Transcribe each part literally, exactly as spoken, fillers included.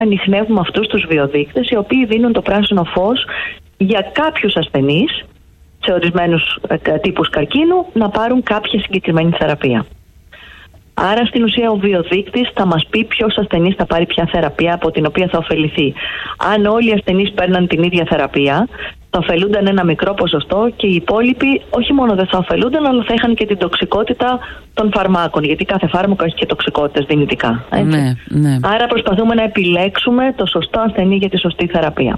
ανιχνεύουμε αυτούς τους βιοδείκτες οι οποίοι δίνουν το πράσινο φως για κάποιους ασθενείς σε ορισμένους τύπους καρκίνου να πάρουν κάποια συγκεκριμένη θεραπεία. Άρα στην ουσία ο βιοδείκτης θα μας πει ποιος ασθενής θα πάρει ποια θεραπεία από την οποία θα ωφεληθεί. Αν όλοι οι ασθενείς παίρναν την ίδια θεραπεία, θα ωφελούνταν ένα μικρό ποσοστό και οι υπόλοιποι όχι μόνο δεν θα ωφελούνταν, αλλά θα είχαν και την τοξικότητα των φαρμάκων, γιατί κάθε φάρμακο έχει και τοξικότητες δυνητικά. Έτσι. Ναι, ναι. Άρα προσπαθούμε να επιλέξουμε το σωστό ασθενή για τη σωστή θεραπεία.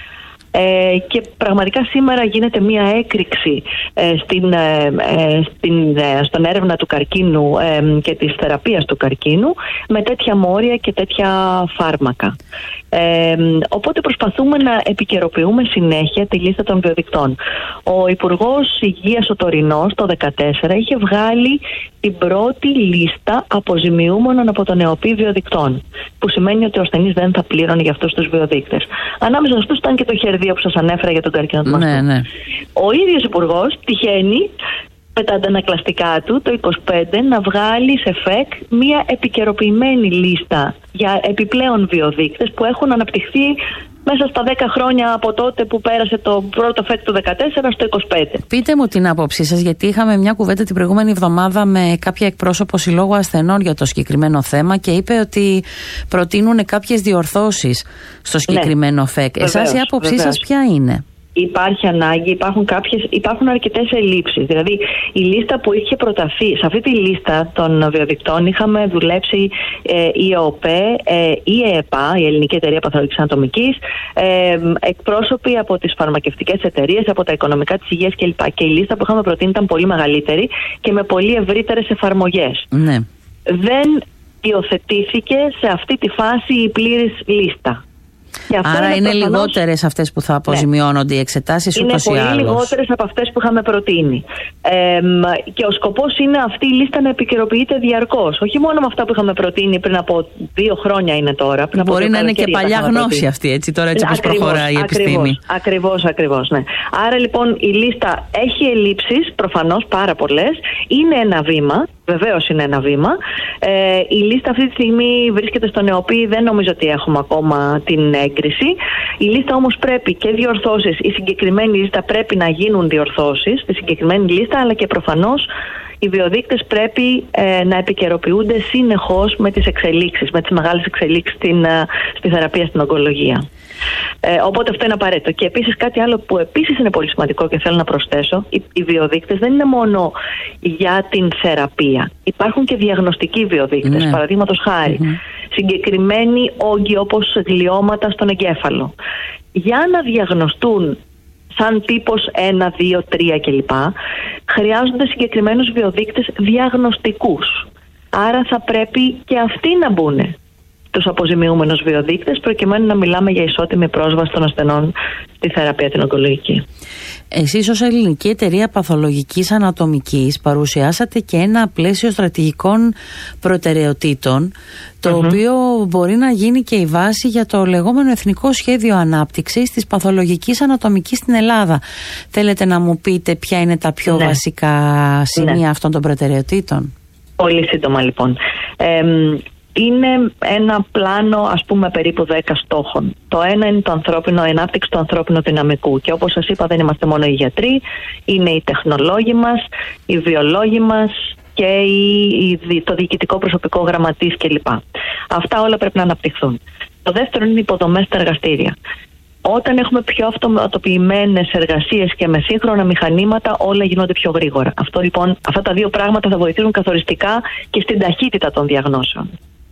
Ε, και πραγματικά σήμερα γίνεται μια έκρηξη ε, στην, ε, στην, ε, στον έρευνα του καρκίνου ε, και της θεραπείας του καρκίνου με τέτοια μόρια και τέτοια φάρμακα. Ε, οπότε προσπαθούμε να επικαιροποιούμε συνέχεια τη λίστα των βιοδικτών. Ο Υπουργός Υγείας ο τωρινός το δύο χιλιάδες δεκατέσσερα είχε βγάλει την πρώτη λίστα αποζημιούμενων από τον ΕΟΠΗ βιοδικτών, που σημαίνει ότι ο ασθενής δεν θα πλήρωνε για αυτούς τους βιοδείκτες. Ανάμεσα στους ήταν και το χερδίο που σας ανέφερα για τον καρκίνο του μαστού. Ναι, ναι. Ο ίδιος Υπουργός τυχαίνει με τα αντανακλαστικά του το είκοσι πέντε να βγάλει σε ΦΕΚ μια επικαιροποιημένη λίστα για επιπλέον βιοδείκτες που έχουν αναπτυχθεί μέσα στα δέκα χρόνια από τότε που πέρασε το πρώτο ΦΕΚ του δεκατέσσερα στο είκοσι πέντε. Πείτε μου την άποψή σας, γιατί είχαμε μια κουβέντα την προηγούμενη εβδομάδα με κάποια εκπρόσωπο Συλλόγου Ασθενών για το συγκεκριμένο θέμα και είπε ότι προτείνουν κάποιες διορθώσεις στο συγκεκριμένο ναι, ΦΕΚ. Βεβαίως, εσάς η άποψή βεβαίως. σας ποια είναι? Υπάρχει ανάγκη, υπάρχουν, κάποιες, υπάρχουν αρκετές ελλείψεις. Δηλαδή, η λίστα που είχε προταθεί, σε αυτή τη λίστα των βιοδικτών είχαμε δουλέψει ε, η ΕΟΠΕ, ε, η ΕΕΠΑ, η Ελληνική Εταιρεία Παθολογικής Ανατομικής, ε, εκπρόσωποι από τις φαρμακευτικές εταιρείες, από τα οικονομικά της υγείας κλπ. Και η λίστα που είχαμε προτείνει ήταν πολύ μεγαλύτερη και με πολύ ευρύτερες εφαρμογές. Ναι. Δεν υιοθετήθηκε σε αυτή τη φάση η πλήρης λίστα. Άρα είναι, είναι προφανώς λιγότερες αυτές που θα αποζημιώνονται, ναι, οι εξετάσεις ούτως ή άλλως. Είναι πολύ λιγότερες από αυτές που είχαμε προτείνει. Ε, και ο σκοπός είναι αυτή η λίστα να επικαιροποιείται διαρκώς. Όχι μόνο με αυτά που είχαμε προτείνει πριν από δύο χρόνια είναι τώρα. Πριν Μπορεί από να είναι και παλιά γνώση προτείνει. Αυτή, έτσι, τώρα έτσι όπως προχωράει η επιστήμη. Ακριβώς, ακριβώς, ναι. Άρα λοιπόν η λίστα έχει ελλείψεις, προφανώς πάρα πολλές. Είναι ένα βήμα. Βεβαίως είναι ένα βήμα. Ε, η λίστα αυτή τη στιγμή βρίσκεται στον ΕΟΠΗ, δεν νομίζω ότι έχουμε ακόμα την έγκριση. Η λίστα όμως πρέπει και διορθώσεις, η συγκεκριμένη λίστα πρέπει να γίνουν διορθώσεις στη συγκεκριμένη λίστα, αλλά και προφανώς οι βιοδείκτες πρέπει ε, να επικαιροποιούνται συνεχώς με τις εξελίξεις, με τις μεγάλες εξελίξεις στην, ε, στη θεραπεία, στην ογκολογία. Ε, οπότε αυτό είναι απαραίτητο. Και επίσης κάτι άλλο που επίσης είναι πολύ σημαντικό και θέλω να προσθέσω, οι, οι βιοδείκτες δεν είναι μόνο για την θεραπεία. Υπάρχουν και διαγνωστικοί βιοδείκτες, ναι. Παραδείγματος χάρη. Mm-hmm. Συγκεκριμένοι όγκοι όπως γλιώματα στον εγκέφαλο. Για να διαγνωστούν σαν τύπος ένα, δύο, τρία κλπ. Χρειάζονται συγκεκριμένους βιοδείκτες διαγνωστικούς. Άρα θα πρέπει και αυτοί να μπουν τους αποζημιούμενους βιοδείκτες προκειμένου να μιλάμε για ισότιμη πρόσβαση των ασθενών στη θεραπεία την ογκολογική. Εσείς ως Ελληνική Εταιρεία Παθολογικής Ανατομικής παρουσιάσατε και ένα πλαίσιο στρατηγικών προτεραιοτήτων, το mm-hmm. οποίο μπορεί να γίνει και η βάση για το λεγόμενο Εθνικό Σχέδιο Ανάπτυξης της Παθολογικής Ανατομικής στην Ελλάδα. Θέλετε να μου πείτε ποια είναι τα πιο ναι. βασικά σημεία ναι. αυτών των προτεραιοτήτων? Πολύ σύντομα λοιπόν. Ε, Είναι ένα πλάνο, ας πούμε, περίπου δέκα στόχων. Το ένα είναι το ανθρώπινο, η ανάπτυξη του ανθρώπινου δυναμικού. Και όπως σας είπα, δεν είμαστε μόνο οι γιατροί, είναι οι τεχνολόγοι μας, οι βιολόγοι μας και οι, το διοικητικό προσωπικό, γραμματείς κλπ. Αυτά όλα πρέπει να αναπτυχθούν. Το δεύτερο είναι οι υποδομές στα εργαστήρια. Όταν έχουμε πιο αυτοματοποιημένες εργασίες και με σύγχρονα μηχανήματα, όλα γίνονται πιο γρήγορα. Αυτό, λοιπόν, αυτά τα δύο πράγματα θα βοηθήσουν καθοριστικά και στην ταχύτητα των διαγνώσεων.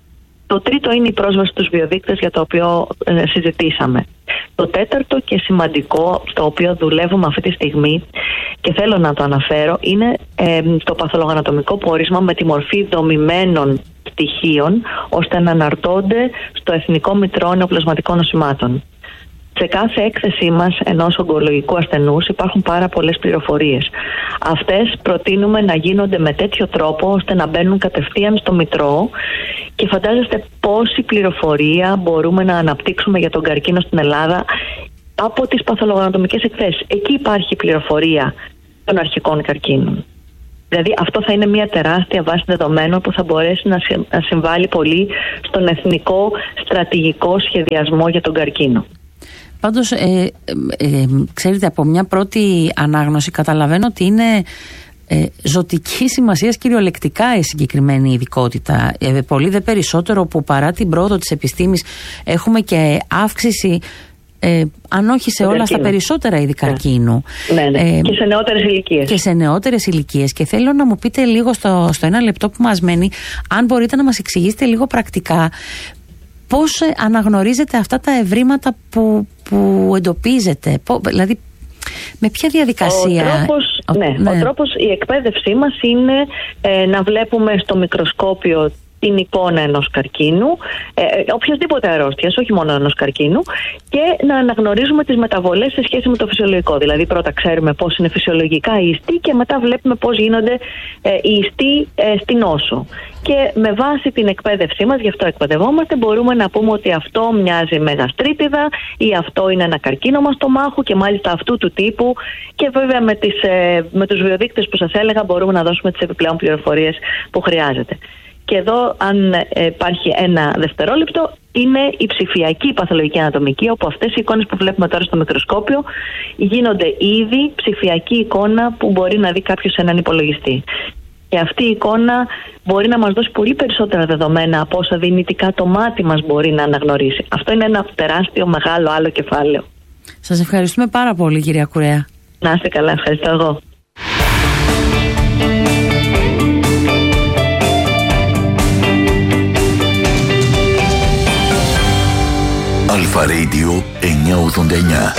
Το τρίτο είναι η πρόσβαση στους βιοδείκτες, για το οποίο ε, συζητήσαμε. Το τέταρτο και σημαντικό, στο οποίο δουλεύουμε αυτή τη στιγμή και θέλω να το αναφέρω, είναι ε, το παθολογανατομικό πόρισμα με τη μορφή δομημένων στοιχείων, ώστε να αναρτώνται στο Εθνικό Μητρό Νεοπλασματικών Νοσημάτων. Σε κάθε έκθεσή μας ενός ογκολογικού ασθενούς υπάρχουν πάρα πολλές πληροφορίες. Αυτές προτείνουμε να γίνονται με τέτοιο τρόπο ώστε να μπαίνουν κατευθείαν στο Μητρό και φαντάζεστε πόση πληροφορία μπορούμε να αναπτύξουμε για τον καρκίνο στην Ελλάδα από τις παθολογανατομικές εκθέσεις. Εκεί υπάρχει πληροφορία των αρχικών καρκίνων. Δηλαδή αυτό θα είναι μια τεράστια βάση δεδομένων που θα μπορέσει να συμβάλλει πολύ στον εθνικό στρατηγικό σχεδιασμό για τον καρκίνο. Πάντως, ε, ε, ε, ξέρετε, από μια πρώτη ανάγνωση καταλαβαίνω ότι είναι ε, ζωτική σημασίας κυριολεκτικά η συγκεκριμένη ειδικότητα. Ε, πολύ δε περισσότερο που παρά την πρόοδο της επιστήμης έχουμε και αύξηση, Ε, αν όχι σε όλα, στα περισσότερα είδη καρκίνου. Ναι, ναι. Ε, και σε νεότερες ηλικίες. Και σε νεότερες ηλικίες. Και θέλω να μου πείτε λίγο στο, στο ένα λεπτό που μας μένει, αν μπορείτε να μας εξηγήσετε λίγο πρακτικά πώς αναγνωρίζετε αυτά τα ευρήματα που, που εντοπίζετε. Πώς, δηλαδή, με ποια διαδικασία. Ο τρόπος, ο, ναι, ναι. ο τρόπος, η εκπαίδευσή μας είναι ε, να βλέπουμε στο μικροσκόπιο την εικόνα ενός καρκίνου, ε, οποιασδήποτε αρρώστιας, όχι μόνο ενός καρκίνου, και να αναγνωρίζουμε τις μεταβολές σε σχέση με το φυσιολογικό. Δηλαδή, πρώτα ξέρουμε πώς είναι φυσιολογικά οι ιστοί και μετά βλέπουμε πώς γίνονται ε, οι ιστοί ε, στην νόσο. Και με βάση την εκπαίδευσή μας, γι' αυτό εκπαιδευόμαστε, μπορούμε να πούμε ότι αυτό μοιάζει με γαστρίτιδα ή αυτό είναι ένα καρκίνωμα στομάχου και μάλιστα αυτού του τύπου. Και βέβαια με, τις, ε, με τους βιοδείκτες που σας έλεγα μπορούμε να δώσουμε τις επιπλέον πληροφορίες που χρειάζεται. Και εδώ, αν υπάρχει ένα δευτερόλεπτο, είναι η ψηφιακή παθολογική ανατομική, όπου αυτές οι εικόνες που βλέπουμε τώρα στο μικροσκόπιο γίνονται ήδη ψηφιακή εικόνα που μπορεί να δει κάποιος σε έναν υπολογιστή. Και αυτή η εικόνα μπορεί να μας δώσει πολύ περισσότερα δεδομένα από όσα δυνητικά το μάτι μας μπορεί να αναγνωρίσει. Αυτό είναι ένα τεράστιο μεγάλο άλλο κεφάλαιο. Σας ευχαριστούμε πάρα πολύ, κυρία Κουρέα. Να είστε καλά, ευχαριστώ εγώ. Αλφα Radio εννιακόσια ογδόντα εννιά.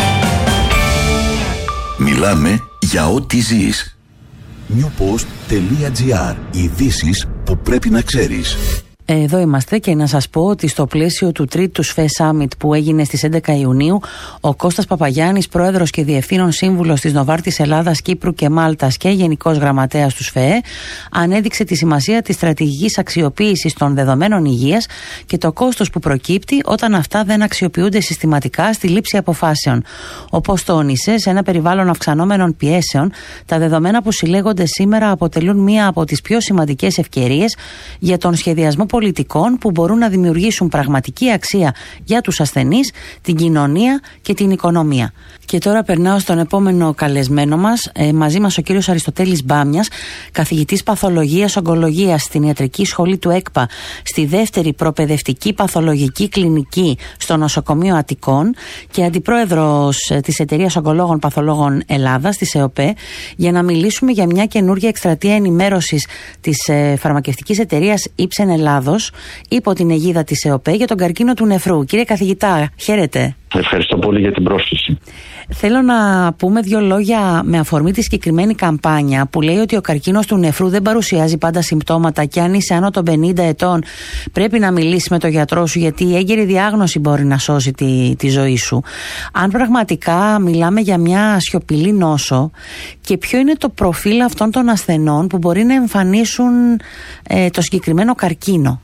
Μιλάμε για ό,τι ζεις. newpost τελεία gr. Ειδήσεις που πρέπει να ξέρεις. Εδώ είμαστε και να σας πω ότι στο πλαίσιο του τρίτου ΣΦΕ Summit που έγινε στις έντεκα Ιουνίου, ο Κώστας Παπαγιάννης, πρόεδρος και διευθύνων σύμβουλος της Νοβάρτης Ελλάδας, Κύπρου και Μάλτας και γενικός γραμματέας του ΣΦΕ, ανέδειξε τη σημασία της στρατηγικής αξιοποίησης των δεδομένων υγείας και το κόστος που προκύπτει όταν αυτά δεν αξιοποιούνται συστηματικά στη λήψη αποφάσεων. Όπως τόνισε, σε ένα περιβάλλον αυξανόμενων πιέσεων, τα δεδομένα που συλλέγονται σήμερα αποτελούν μία από τις πιο σημαντικές ευκαιρίες για τον σχεδιασμό πολιτικών που μπορούν να δημιουργήσουν πραγματική αξία για τους ασθενείς, την κοινωνία και την οικονομία. Και τώρα περνάω στον επόμενο καλεσμένο μας, ε, μαζί μας ο κύριος Αριστοτέλης Μπάμιας, καθηγητής παθολογίας ογκολογίας στην Ιατρική Σχολή του ΕΚΠΑ, στη δεύτερη προπαιδευτική παθολογική κλινική στο Νοσοκομείο Αττικών και αντιπρόεδρος ε, της Εταιρείας Ογκολόγων Παθολόγων Ελλάδας, της ΕΟΠΕ, για να μιλήσουμε για μια καινούργια εκστρατεία ενημέρωσης της ε, φαρμακευτικής εταιρείας Ipsen Ελλάδος υπό την αιγίδα της ΕΟΠΕ για τον καρκίνο του νεφρού. Κύριε καθηγητά, χαίρετε. Ευχαριστώ πολύ για την πρόσκληση. Θέλω να πούμε δύο λόγια με αφορμή τη συγκεκριμένη καμπάνια που λέει ότι ο καρκίνος του νεφρού δεν παρουσιάζει πάντα συμπτώματα και αν είσαι άνω των πενήντα ετών πρέπει να μιλήσεις με τον γιατρό σου, γιατί η έγκαιρη διάγνωση μπορεί να σώσει τη, τη ζωή σου. Αν πραγματικά μιλάμε για μια σιωπηλή νόσο, και ποιο είναι το προφίλ αυτών των ασθενών που μπορεί να εμφανίσουν ε, το συγκεκριμένο καρκίνο?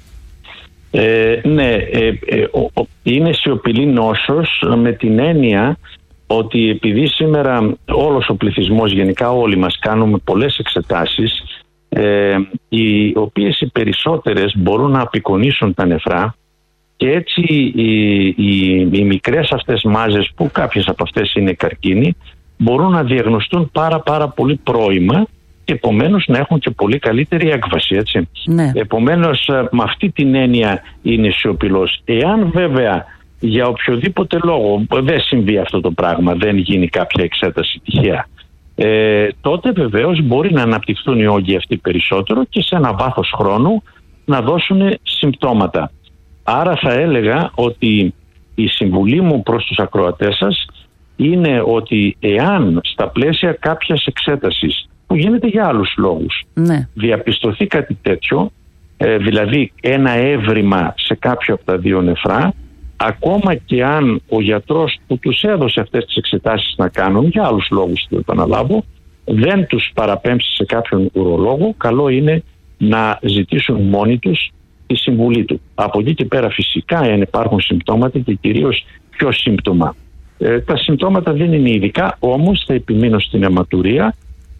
Ε, ναι, ε, ε, ο, ο, είναι σιωπηλή νόσος με την έννοια ότι επειδή σήμερα όλος ο πληθυσμός, γενικά όλοι μας κάνουμε πολλές εξετάσεις, ε, οι οποίες οι περισσότερες μπορούν να απεικονίσουν τα νεφρά και έτσι οι, οι, οι μικρές αυτές μάζες, που κάποιες από αυτές είναι καρκίνοι, μπορούν να διαγνωστούν πάρα πάρα πολύ πρώιμα και επομένως να έχουν και πολύ καλύτερη έκβαση, έτσι. Ναι. Επομένως με αυτή την έννοια είναι σιωπηλός. Εάν βέβαια για οποιοδήποτε λόγο δεν συμβεί αυτό το πράγμα, δεν γίνει κάποια εξέταση τυχαία, ε, τότε βεβαίως μπορεί να αναπτυχθούν οι όγκοι αυτοί περισσότερο και σε ένα βάθος χρόνου να δώσουν συμπτώματα. Άρα θα έλεγα ότι η συμβουλή μου προς τους ακροατές σας είναι ότι εάν στα πλαίσια κάποιας εξέτασης που γίνεται για άλλους λόγους, ναι, διαπιστωθεί κάτι τέτοιο, ε, δηλαδή ένα έβριμα σε κάποιο από τα δύο νεφρά, ακόμα και αν ο γιατρός που τους έδωσε αυτές τις εξετάσεις να κάνουν, για άλλους λόγους το επαναλάβω, δεν τους παραπέμψει σε κάποιον ουρολόγο, καλό είναι να ζητήσουν μόνοι τους τη συμβουλή του. Από εκεί και πέρα φυσικά, αν υπάρχουν συμπτώματα και κυρίως ποιο σύμπτωμα. Ε, τα συμπτώματα δεν είναι ειδικά, όμως θα επιμείνω στην αιματουρία,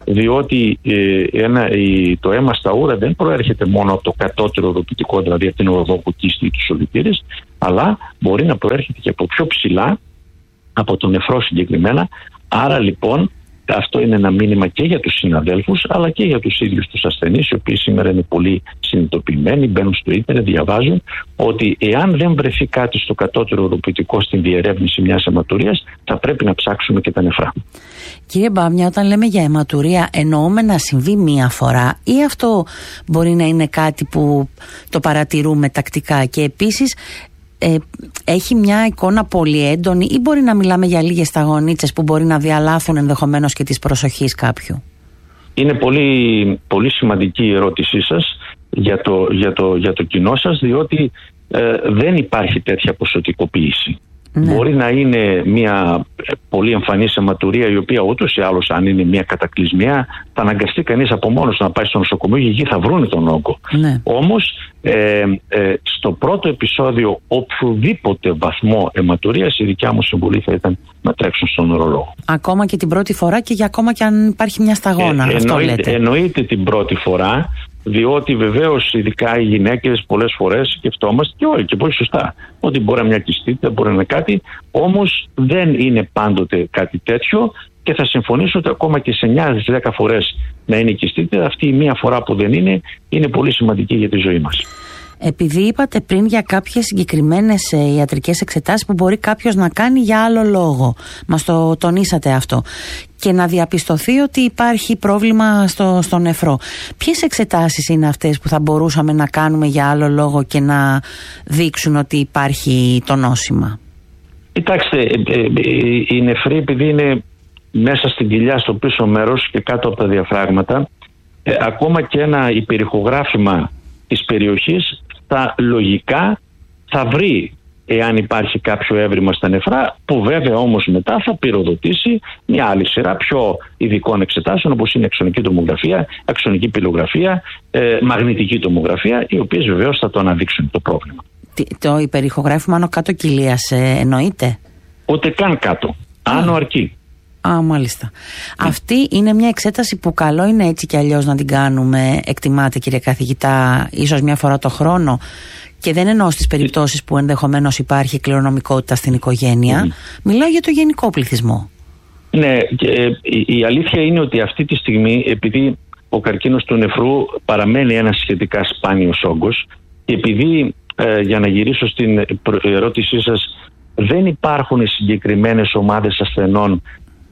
διότι ε, ένα, η, το αίμα στα ούρα δεν προέρχεται μόνο από το κατώτερο οροπητικό, δηλαδή από την οροδόκο κίστη ή τους ολιτήρες, αλλά μπορεί να προέρχεται και από πιο ψηλά, από τον νεφρό συγκεκριμένα. Άρα λοιπόν αυτό είναι ένα μήνυμα και για τους συναδέλφους, αλλά και για τους ίδιους τους ασθενείς, οι οποίοι σήμερα είναι πολύ συνειδητοποιημένοι, μπαίνουν στο ίντερνετ, διαβάζουν ότι εάν δεν βρεθεί κάτι στο κατώτερο οροπητικό στην διερεύνηση μιας αιματουρίας, θα πρέπει να ψάξουμε και τα νεφρά. Κύριε Μπάμια, όταν λέμε για αιματουρία, εννοούμε να συμβεί μία φορά, ή αυτό μπορεί να είναι κάτι που το παρατηρούμε τακτικά? Και επίσης, Ε, έχει μια εικόνα πολύ έντονη, ή μπορεί να μιλάμε για λίγες σταγονίτσες που μπορεί να διαλάθουν ενδεχομένως και της προσοχής κάποιου? Είναι πολύ, πολύ σημαντική η ερώτησή σας για το, για το, για το κοινό σας, διότι ε, δεν υπάρχει τέτοια ποσοτικοποίηση. Ναι. Μπορεί να είναι μια πολύ εμφανής αιματουρία, η οποία ούτως ή άλλως, αν είναι μια κατακλυσμιά, θα αναγκαστεί κανείς από μόνος να πάει στο νοσοκομείο και εκεί θα βρούνε τον όγκο. Ναι. Όμως ε, ε, στο πρώτο επεισόδιο οποιοδήποτε βαθμό αιματουρίας, η δικιά μου συμβουλή θα ήταν να τρέξουν στον ορολόγο. Ακόμα και την πρώτη φορά, και για ακόμα και αν υπάρχει μια σταγόνα, ε, αυτό εννοείται, λέτε? Εννοείται την πρώτη φορά, διότι βεβαίως ειδικά οι γυναίκες πολλές φορές σκεφτόμαστε, και όχι και πολύ σωστά, ότι μπορεί να μια κιστίτιδα, μπορεί να είναι κάτι, όμως δεν είναι πάντοτε κάτι τέτοιο, και θα συμφωνήσω ότι ακόμα και σε εννιά δέκα φορές να είναι κιστίτιδα, αυτή η μία φορά που δεν είναι, είναι πολύ σημαντική για τη ζωή μας. Επειδή είπατε πριν για κάποιες συγκεκριμένες ε, ιατρικές εξετάσεις που μπορεί κάποιος να κάνει για άλλο λόγο, μας το τονίσατε αυτό, και να διαπιστωθεί ότι υπάρχει πρόβλημα στο, στο νεφρό, ποιες εξετάσεις είναι αυτές που θα μπορούσαμε να κάνουμε για άλλο λόγο και να δείξουν ότι υπάρχει το νόσημα? Κοιτάξτε, ε, ε, ε, η νεφρή, επειδή είναι μέσα στην κοιλιά στο πίσω μέρος και κάτω από τα διαφράγματα, ε, ακόμα και ένα υπερηχογράφημα της περιοχής θα λογικά θα βρει εάν υπάρχει κάποιο έβριμα στα νεφρά, που βέβαια όμως μετά θα πυροδοτήσει μια άλλη σειρά πιο ειδικών εξετάσεων, όπως είναι αξονική τομογραφία, αξονική πυλογραφία, ε, μαγνητική τομογραφία, οι οποίες βεβαίως θα το αναδείξουν το πρόβλημα. Το υπερηχογράφημα άνω κάτω κοιλίας ε, εννοείται? Ούτε καν κάτω, άνω αρκεί. Α, μάλιστα. Mm. Αυτή είναι μια εξέταση που καλό είναι έτσι κι αλλιώς να την κάνουμε, εκτιμάτε κύριε καθηγητά, ίσως μια φορά το χρόνο, και δεν εννοώ στις περιπτώσεις που ενδεχομένως υπάρχει κληρονομικότητα στην οικογένεια, mm. μιλάω για το γενικό πληθυσμό. Ναι, και, ε, η, η αλήθεια είναι ότι αυτή τη στιγμή, επειδή ο καρκίνος του νεφρού παραμένει ένας σχετικά σπάνιος όγκος, και επειδή, ε, για να γυρίσω στην ερώτησή σας, δεν υπάρχουν συγκεκριμένες ομάδες ασθενών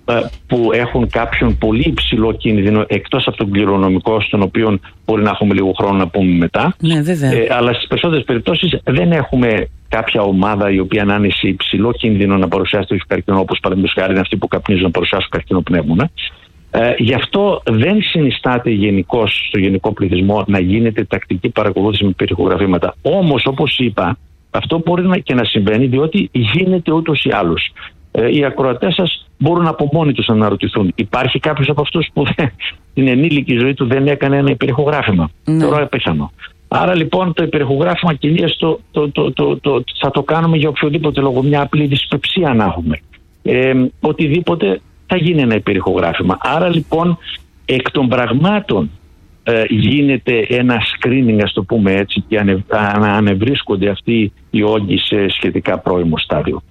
που έχουν κάποιον πολύ υψηλό κίνδυνο, εκτός από τον κληρονομικό, στον οποίο μπορεί να έχουμε λίγο χρόνο να πούμε μετά. Ναι, βέβαια. Ε, αλλά στις περισσότερες περιπτώσεις δεν έχουμε κάποια ομάδα η οποία να είναι σε υψηλό κίνδυνο να παρουσιάσει το καρκίνο, όπως παραδείγματος χάρη είναι αυτοί που καπνίζουν να παρουσιάσουν καρκινοπνεύμονα. Ε, γι' αυτό δεν συνιστάται γενικώς στο γενικό πληθυσμό να γίνεται τακτική παρακολούθηση με περιχογραφήματα. Όμως, όπως είπα, αυτό μπορεί να και να συμβαίνει, διότι γίνεται ούτως ή άλλως. Ε, οι ακροατές σας μπορούν από μόνοι τους να αναρωτηθούν, υπάρχει κάποιος από αυτούς που την ενήλικη ζωή του δεν έκανε ένα υπερηχογράφημα? Ναι. Τώρα έπεσανο. Άρα λοιπόν το υπερηχογράφημα κοιλίας το, το, το, το, το, θα το κάνουμε για οποιοδήποτε λόγο, μια απλή δυσπεψία να έχουμε. Ε, οτιδήποτε θα γίνει ένα υπερηχογράφημα. Άρα λοιπόν εκ των πραγμάτων ε, γίνεται ένα screening, ας το πούμε έτσι, και ανε, ανεβρίσκονται αυτοί οι όγκοι σε σχετικά πρώιμο στάδιο.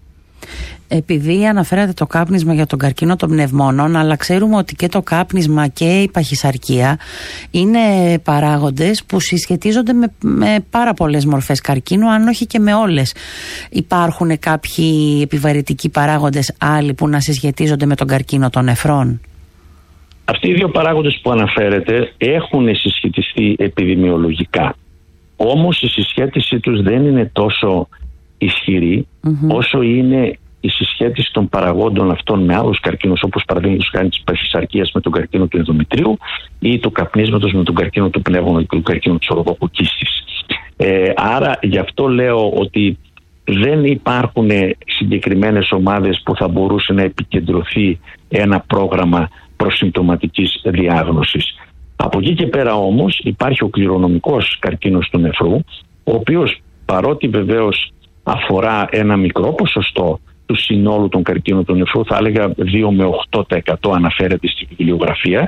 Επειδή αναφέρατε το κάπνισμα για τον καρκίνο των πνευμόνων, αλλά ξέρουμε ότι και το κάπνισμα και η παχυσαρκία είναι παράγοντες που συσχετίζονται με, με πάρα πολλές μορφές καρκίνου, αν όχι και με όλες. Υπάρχουν κάποιοι επιβαρυτικοί παράγοντες άλλοι που να συσχετίζονται με τον καρκίνο των νεφρών? Αυτοί οι δύο παράγοντες που αναφέρετε έχουν συσχετιστεί επιδημιολογικά. Όμως η συσχέτιση τους δεν είναι τόσο ισχυρή mm-hmm. όσο είναι η συσχέτιση των παραγόντων αυτών με άλλους καρκίνους, όπως παραδείγματος χάρη της παχυσαρκίας με τον καρκίνο του ενδομητρίου ή του καπνίσματος με τον καρκίνο του πνεύμονα και τον καρκίνο της οροδόκου κίστης. Ε, άρα γι' αυτό λέω ότι δεν υπάρχουν συγκεκριμένες ομάδες που θα μπορούσε να επικεντρωθεί ένα πρόγραμμα προσυμπτωματικής διάγνωσης. Από εκεί και πέρα όμως υπάρχει ο κληρονομικός καρκίνος του νεφρού, ο οποίος παρότι βεβαίως αφορά ένα μικρό ποσοστό του συνόλου των καρκίνων του νεφρού, θα έλεγα δύο με οκτώ τοις εκατό αναφέρεται στη βιβλιογραφία,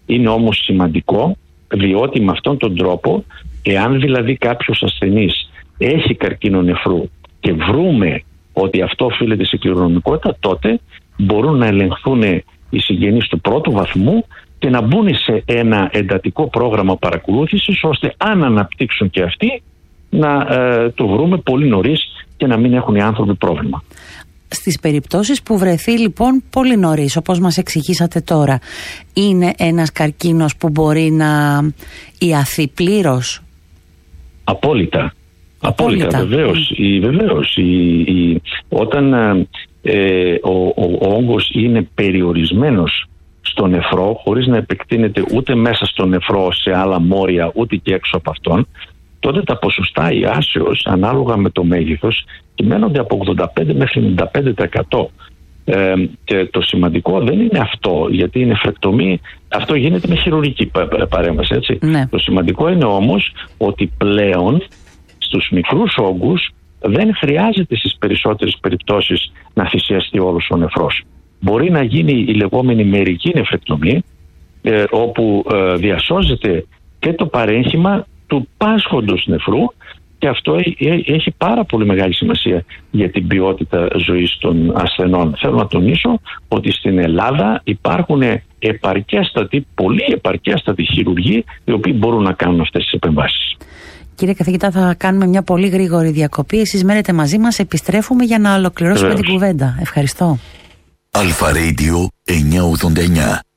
Είναι όμως σημαντικό, διότι με αυτόν τον τρόπο, εάν δηλαδή κάποιος ασθενής έχει καρκίνο νεφρού και βρούμε ότι αυτό οφείλεται σε κληρονομικότητα, τότε μπορούν να ελεγχθούν οι συγγενείς του πρώτου βαθμού και να μπουν σε ένα εντατικό πρόγραμμα παρακολούθησης, ώστε αν αναπτύξουν και αυτοί να ε, το βρούμε πολύ νωρίς και να μην έχουν οι άνθρωποι πρόβλημα. Στις περιπτώσεις που βρεθεί λοιπόν πολύ νωρίς, όπως μας εξηγήσατε τώρα, είναι ένας καρκίνος που μπορεί να ιαθεί πλήρως? Απόλυτα. Απόλυτα, Απόλυτα βεβαίως. Mm. Η, βεβαίως η, η, όταν ε, ο, ο, ο όγκος είναι περιορισμένος στο νεφρό, χωρίς να επεκτείνεται ούτε μέσα στο νεφρό σε άλλα μόρια, ούτε και έξω από αυτόν, τότε τα ποσοστά ιάσεως ανάλογα με το μέγεθος κυμαίνονται από ογδόντα πέντε μέχρι ενενήντα πέντε τοις εκατό. Ε, και το σημαντικό δεν είναι αυτό, γιατί η νεφρεκτομή, αυτό γίνεται με χειρουργική παρέμβαση, έτσι. Ναι. Το σημαντικό είναι όμως ότι πλέον στους μικρούς όγκους δεν χρειάζεται στις περισσότερες περιπτώσεις να θυσιαστεί όλος ο νεφρός. Μπορεί να γίνει η λεγόμενη μερική νεφρεκτομή, ε, όπου ε, διασώζεται και το παρέγχημα του πάσχοντος νεφρού, και αυτό έχει πάρα πολύ μεγάλη σημασία για την ποιότητα ζωής των ασθενών. Θέλω να τονίσω ότι στην Ελλάδα υπάρχουν επαρκέστατοι, πολύ επαρκέστατοι χειρουργοί, οι οποίοι μπορούν να κάνουν αυτές τις επεμβάσεις. Κύριε καθηγητά, θα κάνουμε μια πολύ γρήγορη διακοπή. Εσείς μένετε μαζί μας, επιστρέφουμε για να ολοκληρώσουμε Βεβαίως. την κουβέντα. Ευχαριστώ. Αλφα Radio εννιακόσια ογδόντα εννιά.